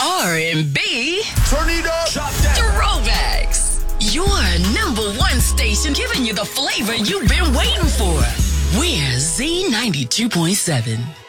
R&B. Turn it up. Drop that. Throwbacks. Your #1 station giving you the flavor you've been waiting for. We're Z92.7.